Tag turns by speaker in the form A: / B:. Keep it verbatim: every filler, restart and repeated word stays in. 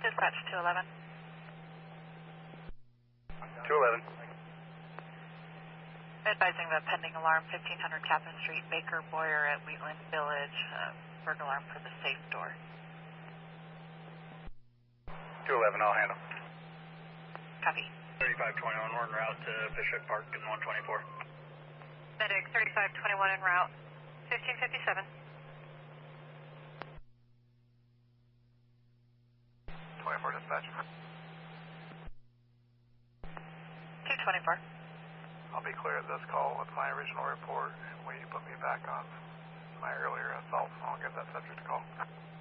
A: Dispatch two eleven.
B: two eleven.
A: Advising the pending alarm, fifteen hundred Captain Street, Baker Boyer at Wheatland Village. Uh, burglar alarm for the safe door.
B: two eleven, I'll handle.
A: Copy.
B: thirty-five twenty-one, we're en route to Bishop Park in one twenty-four.
A: Medic thirty-five twenty-one en route, fifteen fifty-seven.
B: twenty-four dispatch.
A: two twenty-four.
B: I'll be clear of this call with my original report. Will you put me back on my earlier assault? I'll get that subject a call.